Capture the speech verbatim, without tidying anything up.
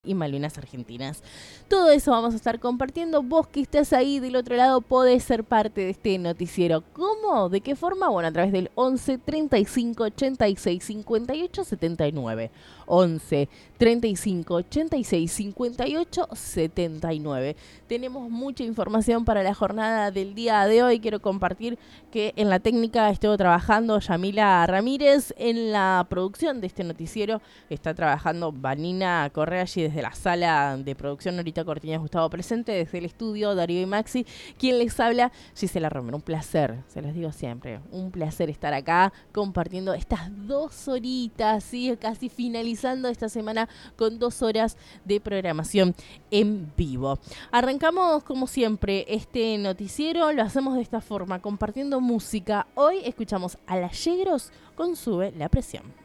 y Malvinas Argentinas. Todo eso vamos a estar compartiendo. Vos que estás ahí del otro lado podés ser parte de este noticiero. ¿Cómo? ¿De qué forma? Bueno, a través del once, treinta y cinco, ochenta y seis, cincuenta y ocho, setenta y nueve. once, treinta y cinco, ochenta y seis, cincuenta y ocho, setenta y nueve. Tenemos mucha información para la jornada del día de hoy. Quiero compartir que en la técnica estuvo trabajando Yamila Ramírez. En la producción de este noticiero está trabajando Vanina Correa y desde la sala de producción Norita Cortiñas Gustavo presente, desde el estudio Darío y Maxi, quien les habla, Gisela Romero. Un placer, se los digo siempre, un placer estar acá compartiendo estas dos horitas, ¿sí? Casi finalizando esta semana con dos horas de programación en vivo. Arrancamos como siempre este noticiero, lo hacemos de esta forma, compartiendo música. Hoy escuchamos a Las Yegros con Sube la Presión.